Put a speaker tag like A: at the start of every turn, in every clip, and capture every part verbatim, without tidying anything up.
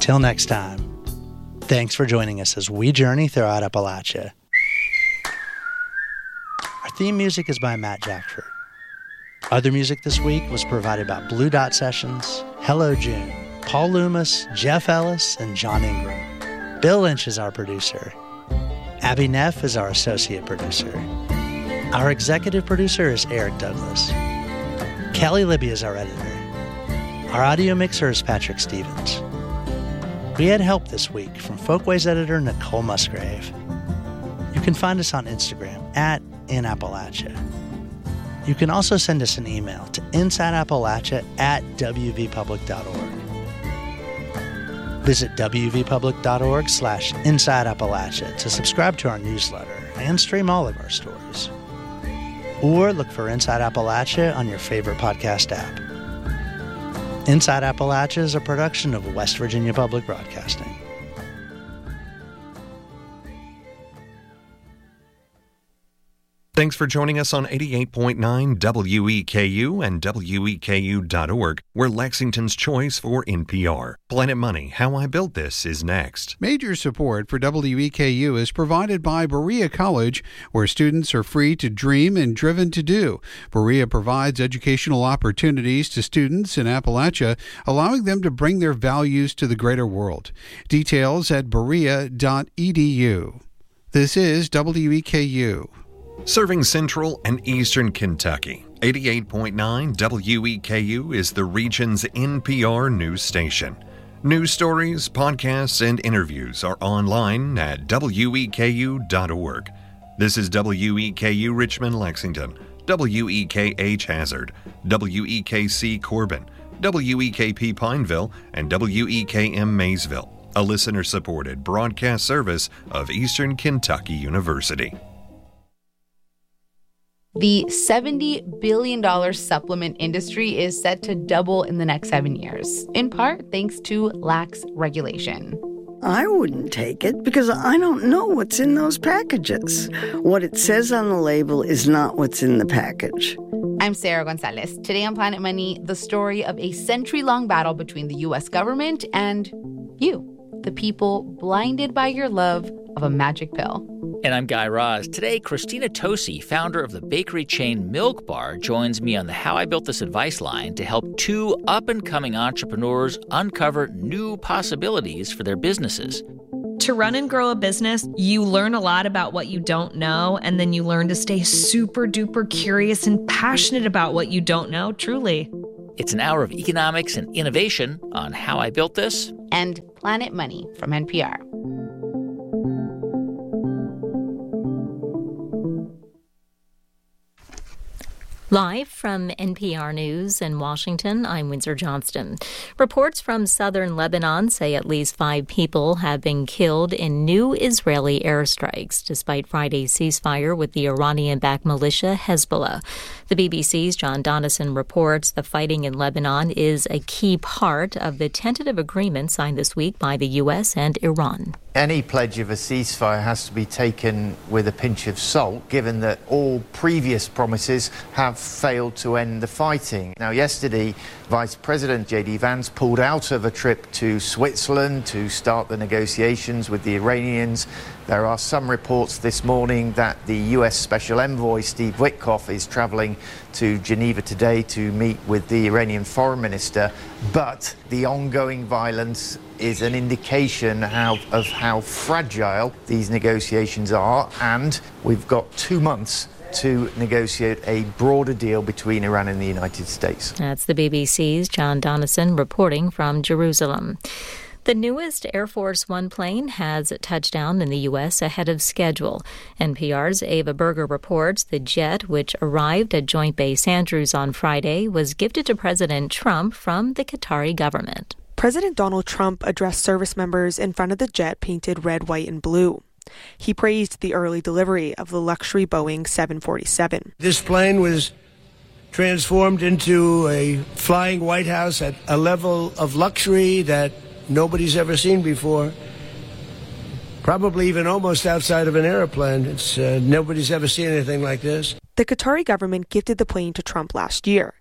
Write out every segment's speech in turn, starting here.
A: Till next time, thanks for joining us as we journey throughout Appalachia. Our theme music is by Matt Jackford. Other music this week was provided by Blue Dot Sessions, Hello June, Paul Loomis, Jeff Ellis, and John Ingram. Bill Lynch is our producer. Abby Neff is our associate producer. Our executive producer is Eric Douglas. Kelly Libby is our editor. Our audio mixer is Patrick Stevens. We had help this week from Folkways editor Nicole Musgrave. You can find us on Instagram at In Appalachia. You can also send us an email to insideappalachia at w v public dot org. Visit w v public dot org slash inside Appalachia to subscribe to our newsletter and stream all of our stories. Or look for Inside Appalachia on your favorite podcast app. Inside Appalachia is a production of West Virginia Public Broadcasting.
B: Thanks for joining us on eighty-eight point nine W E K U and W E K U dot org. We're Lexington's choice for N P R. Planet Money, How I Built This is next.
C: Major support for W E K U is provided by Berea College, where students are free to dream and driven to do. Berea provides educational opportunities to students in Appalachia, allowing them to bring their values to the greater world. Details at berea dot e d u. This is W E K U.
B: Serving Central and Eastern Kentucky, eighty-eight point nine W E K U is the region's N P R news station. News stories, podcasts, and interviews are online at w e k u dot org. This is W E K U Richmond, Lexington, W E K H Hazard, W E K C Corbin, W E K P Pineville, and W E K M Maysville, a listener-supported broadcast service of Eastern Kentucky University.
D: The seventy billion dollars supplement industry is set to double in the next seven years, in part thanks to lax regulation.
E: I wouldn't take it because I don't know what's in those packages. What it says on the label is not what's in the package.
D: I'm Sarah Gonzalez. Today on Planet Money, the story of a century-long battle between the U S government and you, the people blinded by your love of a magic pill.
F: And I'm Guy Raz. Today, Christina Tosi, founder of the bakery chain Milk Bar, joins me on the How I Built This advice line to help two up-and-coming entrepreneurs uncover new possibilities for their businesses.
G: To run and grow a business, you learn a lot about what you don't know, and then you learn to stay super-duper curious and passionate about what you don't know, truly.
F: It's an hour of economics and innovation on How I Built This
D: and Planet Money from N P R.
H: Live from N P R News in Washington, I'm Windsor Johnston. Reports from southern Lebanon say at least five people have been killed in new Israeli airstrikes, despite Friday's ceasefire with the Iranian-backed militia Hezbollah. The B B C's John Donison reports the fighting in Lebanon is a key part of the tentative agreement signed this week by the U S and Iran.
I: Any pledge of a ceasefire has to be taken with a pinch of salt, given that all previous promises have failed to end the fighting. Now, yesterday, Vice President J D Vance pulled out of a trip to Switzerland to start the negotiations with the Iranians. There are some reports this morning that the U S Special Envoy Steve Witkoff is traveling to Geneva today to meet with the Iranian Foreign Minister, but the ongoing violence is an indication how, of how fragile these negotiations are, and we've got two months to negotiate a broader deal between Iran and the United States.
H: That's the B B C's John Donison reporting from Jerusalem. The newest Air Force One plane has touched down in the U S ahead of schedule. N P R's Ava Berger reports the jet, which arrived at Joint Base Andrews on Friday, was gifted to President Trump from the Qatari government.
J: President Donald Trump addressed service members in front of the jet painted red, white, and blue. He praised the early delivery of the luxury Boeing seven forty-seven.
K: This plane was transformed into a flying White House at a level of luxury that nobody's ever seen before. Probably even almost outside of an airplane. It's uh, nobody's ever seen anything like this.
J: The Qatari government gifted the plane to Trump last year.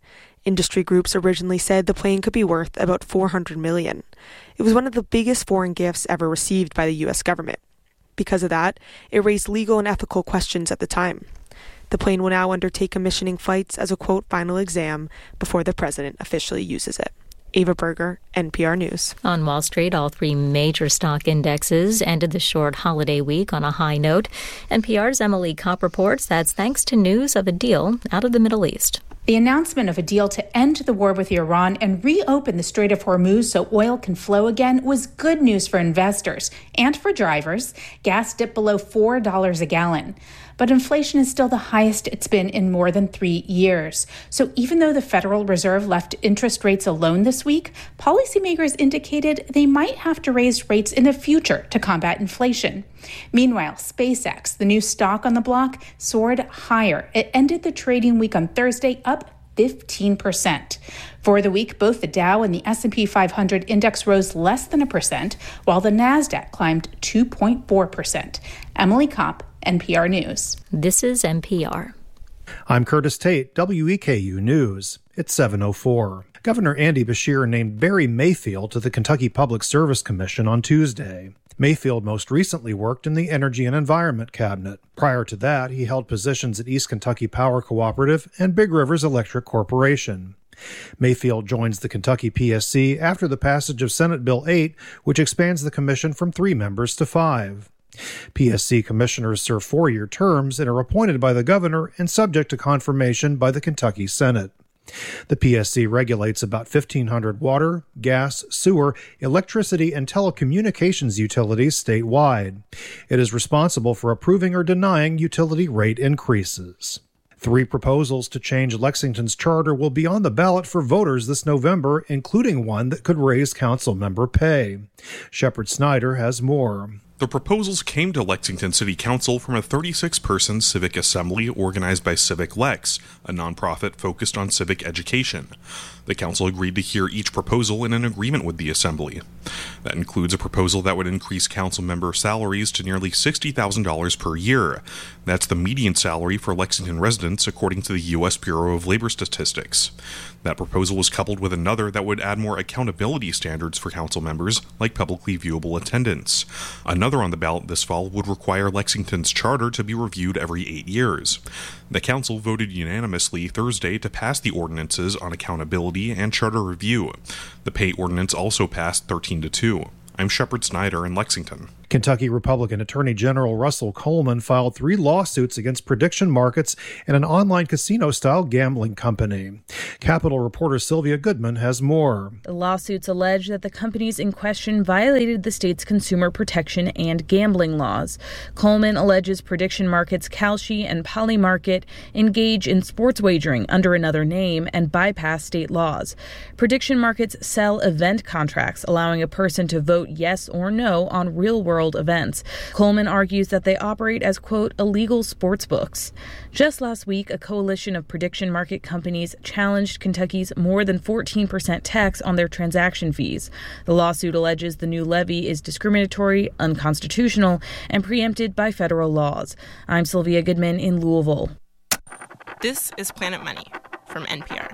J: Industry groups originally said the plane could be worth about four hundred million dollars. It was one of the biggest foreign gifts ever received by the U S government. Because of that, it raised legal and ethical questions at the time. The plane will now undertake commissioning flights as a, quote, final exam before the president officially uses it. Ava Berger, N P R News.
H: On Wall Street, all three major stock indexes ended the short holiday week on a high note. N P R's Emily Kopp reports that's thanks to news of a deal out of the Middle East.
L: The announcement of a deal to end the war with Iran and reopen the Strait of Hormuz so oil can flow again was good news for investors and for drivers. Gas dipped below four dollars a gallon. But inflation is still the highest it's been in more than three years. So even though the Federal Reserve left interest rates alone this week, policymakers indicated they might have to raise rates in the future to combat inflation. Meanwhile, SpaceX, the new stock on the block, soared higher. It ended the trading week on Thursday up fifteen percent. For the week, both the Dow and the S and P five hundred index rose less than a percent, while the NASDAQ climbed two point four percent. Emily Kopp, N P R News.
H: This is N P R.
M: I'm Curtis Tate, W E K U News. It's seven oh four. Governor Andy Beshear named Barry Mayfield to the Kentucky Public Service Commission on Tuesday. Mayfield most recently worked in the Energy and Environment Cabinet. Prior to that, he held positions at East Kentucky Power Cooperative and Big Rivers Electric Corporation. Mayfield joins the Kentucky P S C after the passage of Senate Bill eight, which expands the commission from three members to five. P S C commissioners serve four-year terms and are appointed by the governor and subject to confirmation by the Kentucky Senate. The P S C regulates about fifteen hundred water, gas, sewer, electricity, and telecommunications utilities statewide. It is responsible for approving or denying utility rate increases. Three proposals to change Lexington's charter will be on the ballot for voters this November, including one that could raise council member pay. Shepard Snyder has more.
N: The proposals came to Lexington City Council from a thirty-six person civic assembly organized by Civic Lex, a nonprofit focused on civic education. The council agreed to hear each proposal in an agreement with the assembly. That includes a proposal that would increase council member salaries to nearly sixty thousand dollars per year. That's the median salary for Lexington residents, according to the U S Bureau of Labor Statistics. That proposal was coupled with another that would add more accountability standards for council members, like publicly viewable attendance. Another on the ballot this fall would require Lexington's charter to be reviewed every eight years. The council voted unanimously Thursday to pass the ordinances on accountability and charter review. The pay ordinance also passed thirteen to two. I'm Shepard Snyder in Lexington.
M: Kentucky Republican Attorney General Russell Coleman filed three lawsuits against Prediction Markets and an online casino-style gambling company. Capitol reporter Sylvia Goodman has more.
O: The lawsuits allege that the companies in question violated the state's consumer protection and gambling laws. Coleman alleges Prediction Markets Kalshi and Polymarket engage in sports wagering under another name and bypass state laws. Prediction Markets sell event contracts, allowing a person to vote yes or no on real-world events. Coleman argues that they operate as, quote, illegal sports books. Just last week, a coalition of prediction market companies challenged Kentucky's more than fourteen percent tax on their transaction fees. The lawsuit alleges the new levy is discriminatory, unconstitutional, and preempted by federal laws. I'm Sylvia Goodman in Louisville.
P: This is Planet Money from N P R.